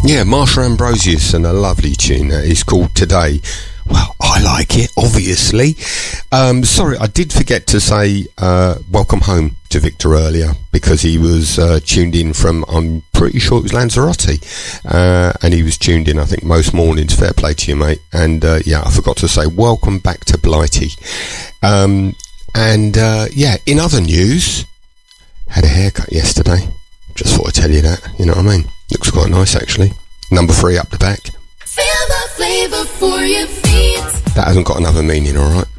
Yeah, Marsha Ambrosius, and a lovely tune that is called Today. Well, I like it, obviously. Sorry, I did forget to say welcome home to Victor earlier, because he was tuned in from, I'm pretty sure it was Lanzarote, and he was tuned in, I think, most mornings. Fair play to you, mate. And yeah, I forgot to say welcome back to Blighty. Yeah, in other news, had a haircut yesterday. Just thought I'd tell you that, you know what I mean? Looks quite nice, actually. Number 3 up the back. Feel the flavor for your feet. That hasn't got another meaning, alright?